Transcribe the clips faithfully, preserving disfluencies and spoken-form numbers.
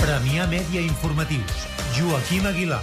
Premià Mèdia Informatius. Joaquim Aguilar.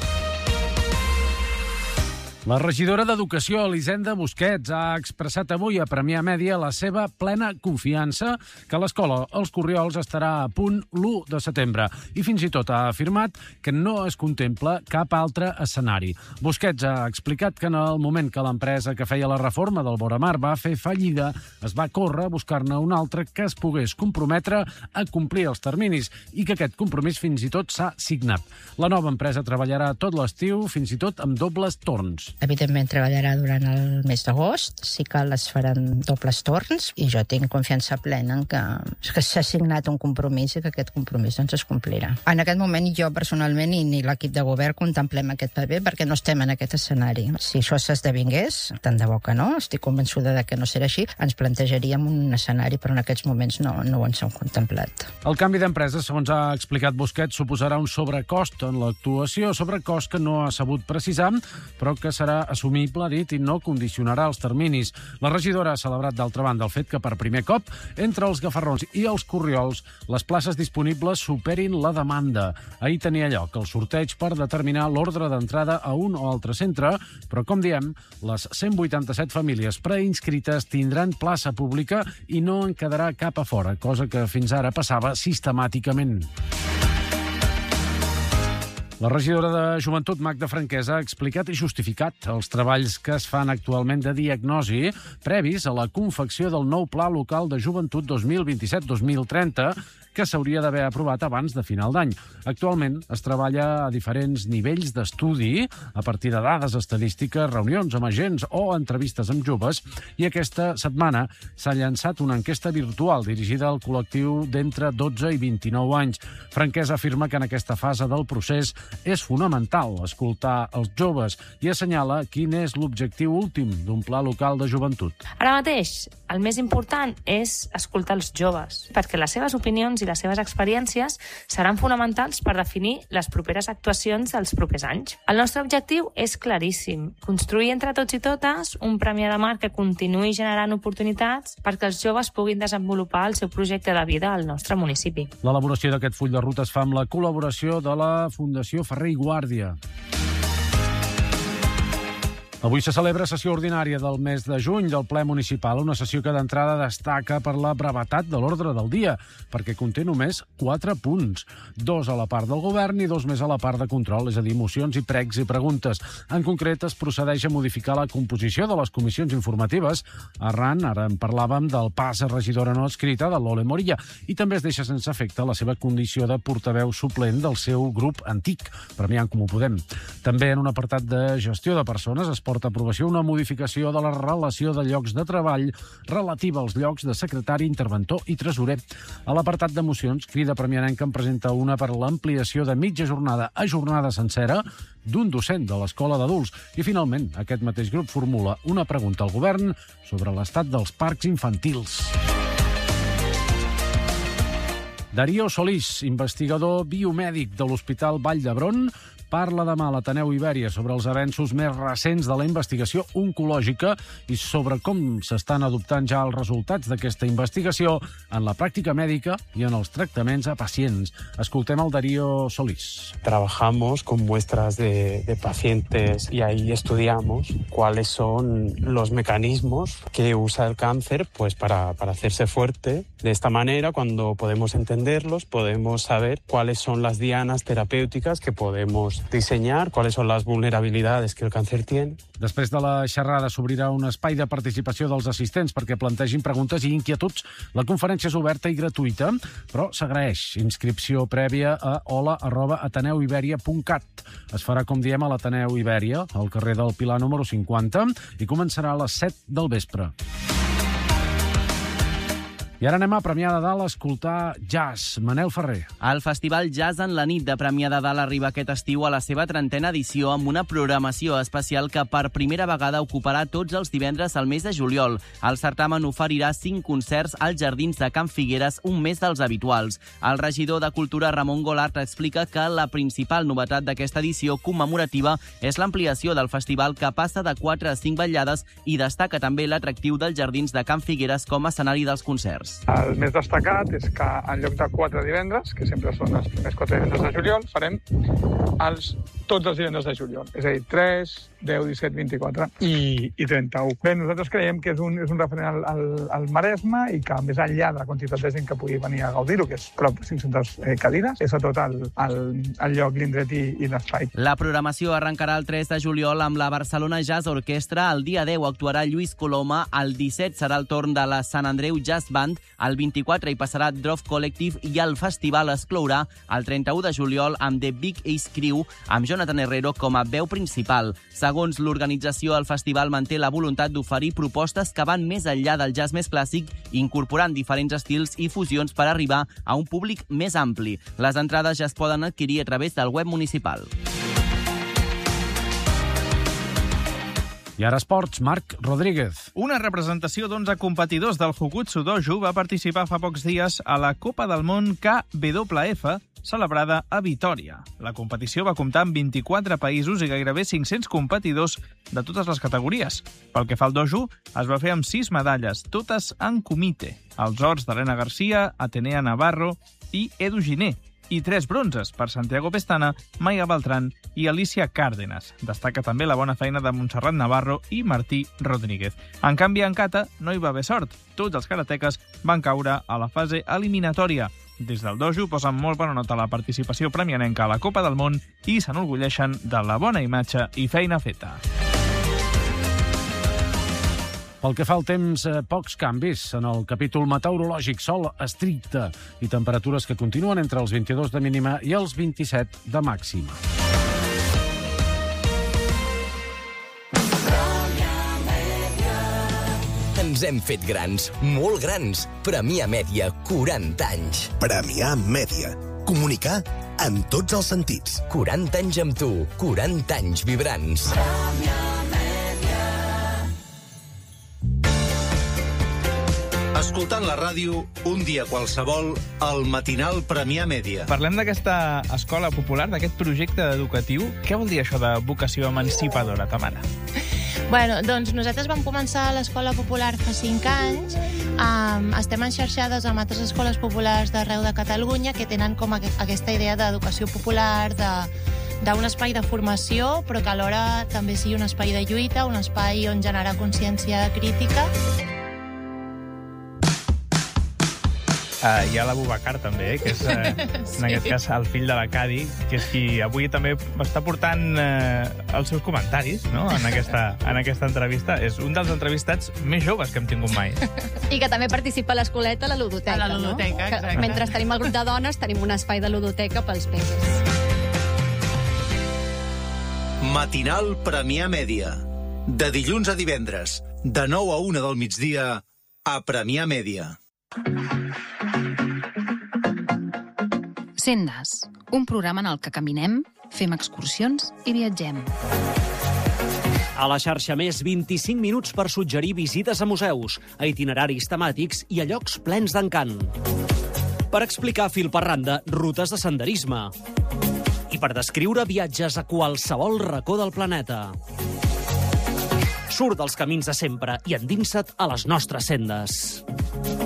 La regidora d'Educació, Elisenda Busquets, ha expressat avui a Premià Mèdia la seva plena confiança que l'escola Els Corriols estarà a punt l'u de setembre i fins i tot ha afirmat que no es contempla cap altre escenari. Busquets ha explicat que en el moment que l'empresa que feia la reforma del Boramar va fer fallida, es va córrer a buscar-ne un altre que es pogués comprometre a complir els terminis i que aquest compromís fins i tot s'ha signat. La nova empresa treballarà tot l'estiu, fins i tot amb dobles torns. Evidentment treballarà durant el mes d'agost, sí que les faran dobles torns i jo tinc confiança plena en que, que s'ha signat un compromís i que aquest compromís doncs, es complirà. En aquest moment jo personalment i ni l'equip de govern contemplem aquest paper perquè no estem en aquest escenari. Si això s'esdevingués, tant de bo que no, estic convençuda de que no serà així, ens plantejaríem un escenari, però en aquests moments no, no ho ens hem contemplat. El canvi d'empresa, segons ha explicat Busquets, suposarà un sobrecost en l'actuació, sobrecost que no ha sabut precisar, però que serà assumible, ha dit, i no condicionarà els terminis. La regidora ha celebrat, d'altra banda, el fet que per primer cop, entre els Gafarrons i els Corriols, les places disponibles superin la demanda. Ahir tenia lloc el sorteig per determinar l'ordre d'entrada a un o altre centre, però, com diem, les cent vuitanta-set famílies preinscrites tindran plaça pública i no en quedarà cap a fora, cosa que fins ara passava sistemàticament. La regidora de Joventut, Magda Franquesa, ha explicat i justificat els treballs que es fan actualment de diagnosi previs a la confecció del nou Pla Local de Joventut dos mil vint-i-set dos mil trenta, que s'hauria d'haver aprovat abans de final d'any. Actualment es treballa a diferents nivells d'estudi, a partir de dades estadístiques, reunions amb agents o entrevistes amb joves, i aquesta setmana s'ha llançat una enquesta virtual dirigida al col·lectiu d'entre dotze i vint-i-nou anys. Franquesa afirma que en aquesta fase del procés és fonamental escoltar els joves i assenyala quin és l'objectiu últim d'un pla local de joventut. Ara mateix, el més important és escoltar els joves, perquè les seves opinions i les seves experiències seran fonamentals per definir les properes actuacions dels propers anys. El nostre objectiu és claríssim, construir entre tots i totes un Premià de Mar que continuï generant oportunitats perquè els joves puguin desenvolupar el seu projecte de vida al nostre municipi. L'elaboració d'aquest full de ruta es fa amb la col·laboració de la Fundació Ferrer i Guàrdia. Avui se celebra sessió ordinària del mes de juny del ple municipal, una sessió que d'entrada destaca per la brevetat de l'ordre del dia, perquè conté només quatre punts, dos a la part del govern i dos més a la part de control, és a dir, mocions i pregs i preguntes. En concret, es procedeix a modificar la composició de les comissions informatives, arran, ara en parlàvem, del pas a regidora no escrita de l'Ole Morilla, i també es deixa sense efecte la seva condició de portaveu suplent del seu grup antic, Premià en Comú Podem. També en un apartat de gestió de persones es porta a aprovació una modificació de la relació de llocs de treball relativa als llocs de secretari, interventor i tresorer. A l'apartat de mocions, Crida Premianenca en presenta una per l'ampliació de mitja jornada a jornada sencera d'un docent de l'escola d'adults. I, finalment, aquest mateix grup formula una pregunta al govern sobre l'estat dels parcs infantils. Darío Solís, investigador biomèdic de l'Hospital Vall d'Hebron, parla demà a l'Ateneu Ibèria sobre els avenços més recents de la investigació oncològica i sobre com s'estan adoptant ja els resultats d'aquesta investigació en la pràctica mèdica i en els tractaments a pacients. Escoltem el Darío Solís. Trabajamos con muestras de, de pacientes y ahí estudiamos cuáles son los mecanismos que usa el cáncer pues para, para hacerse fuerte. De esta manera, cuando podemos entenderlos, podemos saber cuáles son las dianas terapéuticas que podemos diseñar, cuáles son las vulnerabilidades que el cáncer tiene. Després de la xerrada s'obrirà un espai de participació dels assistents perquè plantegin preguntes i inquietuds. La conferència és oberta i gratuïta, però s'agraeix inscripció prèvia a hola arroba ateneuibèria punt cat. Es farà, com diem, a l'Ateneu Ibèria, al carrer del Pilar número cinquanta, i començarà a les set del vespre. I ara anem a Premià de Dalt a escoltar jazz. Manel Ferrer. El Festival Jazz en la nit de Premià de Dalt arriba aquest estiu a la seva trentena edició amb una programació especial que per primera vegada ocuparà tots els divendres al mes de juliol. El certamen oferirà cinc concerts als Jardins de Can Figueres, un més dels habituals. El regidor de Cultura, Ramon Golart, explica que la principal novetat d'aquesta edició commemorativa és l'ampliació del festival que passa de quatre a cinc vetllades i destaca també l'atractiu dels Jardins de Can Figueres com a escenari dels concerts. divendres. El més destacat és que en lloc de quatre divendres, que sempre són els primers quatre divendres de juliol, farem els, tots els divendres de juliol. És a dir, tres, deu, disset, vint-i-quatre i, i trenta-u. Bé, nosaltres creiem que és un, és un referent al, al, al Maresme i que més enllà de la quantitat de gent que pugui venir a gaudir-ho, que és prop de cinc-centes eh, cadires, és a tot el, el, el lloc, l'indret i, i l'espai. La programació arrencarà el tres de juliol amb la Barcelona Jazz Orquestra. El dia deu actuarà Lluís Coloma, el disset serà el torn de la Sant Andreu Jazz Band, el vint-i-quatre hi passarà Drove Collective i el festival es clourà el trenta-u de juliol amb The Big Ace Crew, amb Jonathan Herrero com a veu principal. Segons l'organització, el festival manté la voluntat d'oferir propostes que van més enllà del jazz més clàssic, incorporant diferents estils i fusions per arribar a un públic més ampli. Les entrades ja es poden adquirir a través del web municipal. I ara esports, Marc Rodríguez. Una representació d'onze competidors del Fukutsu Dojo va participar fa pocs dies a la Copa del Món K W F, celebrada a Vitòria. La competició va comptar amb vint-i-quatre països i gairebé cinc-cents competidors de totes les categories. Pel que fa al dojo, es va fer amb sis medalles, totes en comité. Els ors d'Helena Garcia, Atenea Navarro i Edu Giner, i tres bronzes per Santiago Pestana, Maia Beltrán i Alicia Cárdenas. Destaca també la bona feina de Montserrat Navarro i Martí Rodríguez. En canvi, en kata no hi va haver sort. Tots els karateques van caure a la fase eliminatòria. Des del dojo posen molt bona nota la participació premianenca a la Copa del Món i s'enorgulleixen de la bona imatge i feina feta. Pel que fa al temps, eh, pocs canvis en el capítol meteorològic. Sol estricte i temperatures que continuen entre els vint-i-dos de mínima i els vint-i-set de màxima. Ens hem fet grans, molt grans. Premià Mèdia, quaranta anys. Premià Mèdia. Comunicar en tots els sentits. quaranta anys amb tu, quaranta anys vibrants. Escoltant la ràdio, un dia qualsevol, el matinal Premià Mèdia. Parlem d'aquesta escola popular, d'aquest projecte educatiu. Què vol dir això de vocació emancipadora, Tamara? Bueno, doncs nosaltres vam començar a l'Escola Popular fa cinc anys. Um, estem enxarxades amb altres escoles populars d'arreu de Catalunya que tenen com aqu aquesta idea d'educació popular, d'un espai de formació, però que alhora també sigui un espai de lluita, un espai on generar consciència crítica. Uh, hi ha la Bubacar, també, eh, que és, uh, sí. en aquest cas, el fill de la Cadi, que és qui avui també està portant uh, els seus comentaris, no?, en aquesta, en aquesta entrevista. És un dels entrevistats més joves que hem tingut mai. I que també participa a l'escoleta, a la ludoteca, a la ludoteca, no? exacte. Que, mentre tenim el grup de dones, tenim un espai de ludoteca pels peques. Matinal Premià Mèdia. De dilluns a divendres, de nou a una del migdia, a Premià Mèdia. Sendes, un programa en el que caminem, fem excursions i viatgem. A la xarxa Més, vint-i-cinc minuts per suggerir visites a museus, a itineraris temàtics i a llocs plens d'encant. Per explicar fil per randa rutes de senderisme. I per descriure viatges a qualsevol racó del planeta. Surt dels camins de sempre i endinsa't a les nostres sendes.